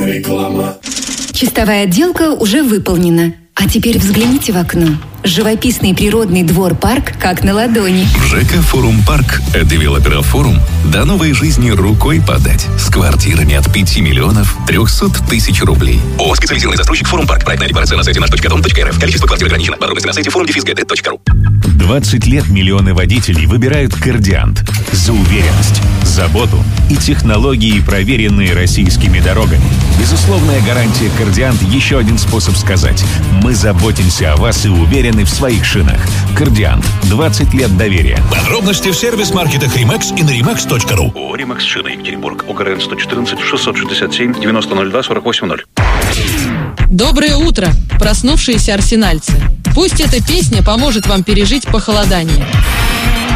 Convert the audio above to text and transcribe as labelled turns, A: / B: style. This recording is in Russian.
A: Реклама.
B: Чистовая отделка уже выполнена. А теперь взгляните в окно. Живописный природный двор-парк как на ладони.
C: В ЖК «Форум Парк» от девелопера «Форум» до новой жизни рукой подать. С квартирами от 5 миллионов 300 тысяч рублей. ООО «Специализированный застройщик «Форум Парк». Проектная декларация на сайте наш.дом.рф. Количество квартир ограничено. Подробности на сайте forum-gd.ru.
D: 20 лет миллионы водителей выбирают «Кордиант» за уверенность, заботу и технологии, проверенные российскими дорогами. Безусловная гарантия «Кордиант» — еще один способ сказать: мы заботимся о вас и уверены в своих шинах. «Кордиант» — 20 лет доверия.
E: Подробности в сервис-маркетах «Римакс» и на rimax.ru.
F: ООО «Римакс Шина», Екатеринбург. ОГРН 114 667 9002 480.
G: Доброе утро, проснувшиеся арсенальцы. Пусть эта песня поможет вам пережить похолодание.